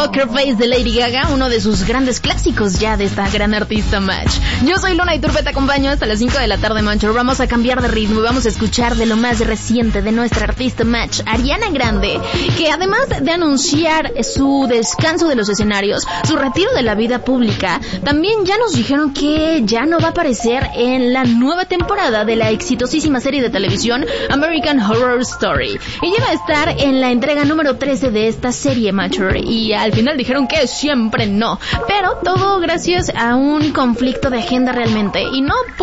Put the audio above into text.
Poker Face de Lady Gaga, uno de sus grandes clásicos ya de esta gran artista Match. Yo soy Luna y Turbe, te acompaño hasta las 5 de la tarde, Mancho. Vamos a cambiar de ritmo y vamos a escuchar de lo más reciente de nuestra artista Match, Ariana Grande, que además de anunciar su descanso de los escenarios, su retiro de la vida pública, también ya nos dijeron que ya no va a aparecer en la nueva temporada de la exitosísima serie de televisión American Horror Story. Ella va a estar en la entrega número 13 de esta serie, Macho, y al final dijeron que siempre no, pero todo gracias a un conflicto de agenda realmente, y no